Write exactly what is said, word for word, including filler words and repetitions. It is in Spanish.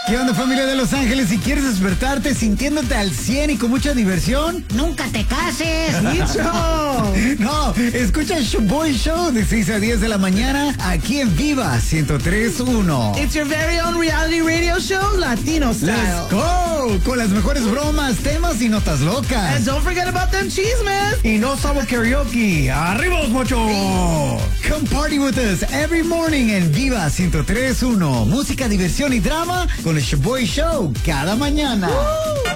¿Qué onda, familia de Los Ángeles? Si quieres despertarte sintiéndote al cien y con mucha diversión, ¡nunca te cases! ¡Nicho! No, escucha Shoboy Show de seis a diez de la mañana aquí en Viva ciento tres punto uno. It's your very own reality radio show, Latino style. ¡Let's go! Con las mejores bromas, temas y notas locas. And don't forget about them chismes. Y no somos karaoke. ¡Arriba los mochos! Come party with us every morning en Viva ciento tres punto uno. Música, diversión y drama con el Shoboy Show cada mañana. Woo!